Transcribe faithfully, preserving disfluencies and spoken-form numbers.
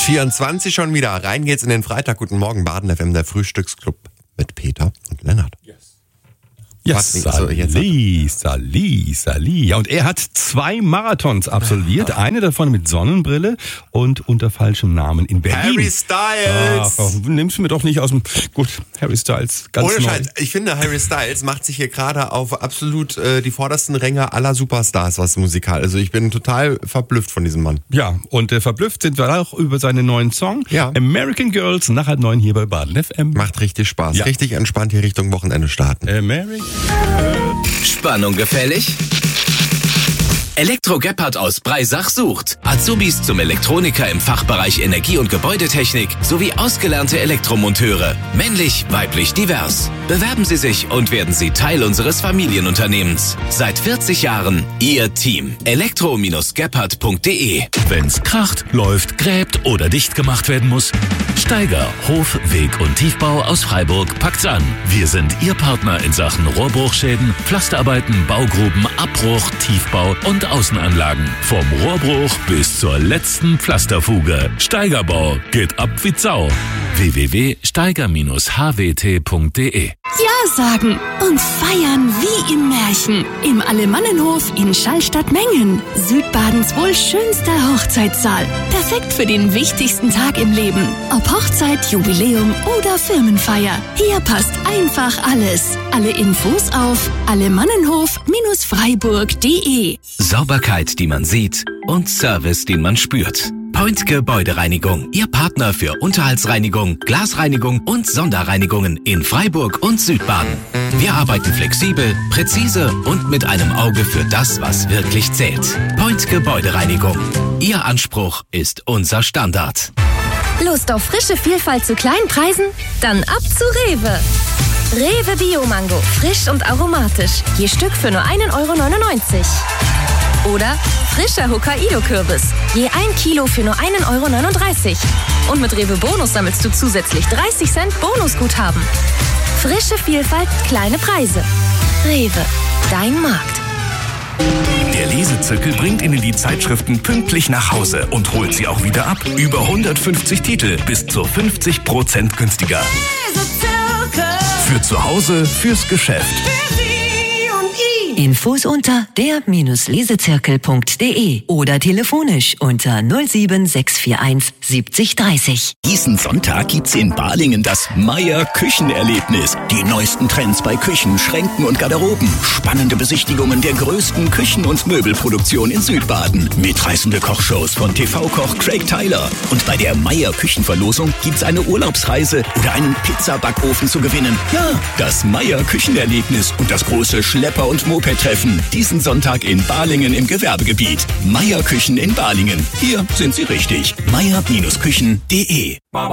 vierundzwanzig schon wieder. Rein geht's in den Freitag. Guten Morgen, Baden F M, der Frühstücksclub mit Peter und Lennart. Yes. Ja, Sali, Sali, Sali. Ja, und er hat zwei Marathons absolviert. Eine davon mit Sonnenbrille und unter falschem Namen in Berlin. Harry Styles! Ach, nimmst du mir doch nicht aus dem... Gut, Harry Styles, ganz Ohne neu. Scheiß, ich finde, Harry Styles macht sich hier gerade auf absolut äh, die vordersten Ränge aller Superstars, was musikal. Also ich bin total verblüfft von diesem Mann. Ja, und äh, verblüfft sind wir auch über seinen neuen Song. Ja. American Girls, nach halb neun hier bei Baden F M. Macht richtig Spaß. Ja. Richtig entspannt hier Richtung Wochenende starten. American Spannung gefällig? Elektro Gebhardt aus Breisach sucht Azubis zum Elektroniker im Fachbereich Energie- und Gebäudetechnik sowie ausgelernte Elektromonteure. Männlich, weiblich, divers. Bewerben Sie sich und werden Sie Teil unseres Familienunternehmens. Seit vierzig Jahren Ihr Team. elektro gebhardt punkt de. Wenn's kracht, läuft, gräbt oder dicht gemacht werden muss, Steiger, Hof, Weg und Tiefbau aus Freiburg packt's an. Wir sind Ihr Partner in Sachen Rohrbruchschäden, Pflasterarbeiten, Baugruben, Abbruch, Tiefbau und Außenanlagen. Vom Rohrbruch bis zur letzten Pflasterfuge. Steigerbau geht ab wie Sau. w w w punkt steiger h w t punkt de. Ja sagen und feiern wie im Märchen. Im Alemannenhof in Schallstatt-Mengen. Südbadens wohl schönster Hochzeitssaal. Perfekt für den wichtigsten Tag im Leben. Ob Hochzeit, Jubiläum oder Firmenfeier. Hier passt einfach alles. Alle Infos auf alemannenhof Freiburg punkt de. Sauberkeit, die man sieht und Service, den man spürt. Point Gebäudereinigung. Ihr Partner für Unterhaltsreinigung, Glasreinigung und Sonderreinigungen in Freiburg und Südbaden. Wir arbeiten flexibel, präzise und mit einem Auge für das, was wirklich zählt. Point Gebäudereinigung. Ihr Anspruch ist unser Standard. Lust auf frische Vielfalt zu kleinen Preisen? Dann ab zu Rewe. Rewe Bio-Mango. Frisch und aromatisch. Je Stück für nur ein Euro neunundneunzig. Oder frischer Hokkaido-Kürbis. Je ein Kilo für nur ein Euro neununddreißig. Und mit Rewe Bonus sammelst du zusätzlich dreißig Cent Bonusguthaben. Frische Vielfalt, kleine Preise. Rewe, dein Markt. Der Lesezirkel bringt Ihnen die Zeitschriften pünktlich nach Hause und holt sie auch wieder ab. Über hundertfünfzig Titel, bis zu fünfzig Prozent günstiger. Für zu Hause, fürs Geschäft. Infos unter der Lesezirkel punkt de oder telefonisch unter null sieben sechs vier eins siebzig dreißig. Diesen Sonntag gibt's in Balingen das Meier Küchenerlebnis. Die neuesten Trends bei Küchen, Schränken und Garderoben. Spannende Besichtigungen der größten Küchen- und Möbelproduktion in Südbaden. Mitreißende Kochshows von T V-Koch Craig Tyler. Und bei der Meier Küchenverlosung gibt's eine Urlaubsreise oder einen Pizzabackofen zu gewinnen. Ja, das Meier Küchenerlebnis und das große Schlepper- und Moped-Treffen. Diesen Sonntag in Balingen im Gewerbegebiet. Meier Küchen in Balingen. Hier sind Sie richtig. meier Küchen punkt de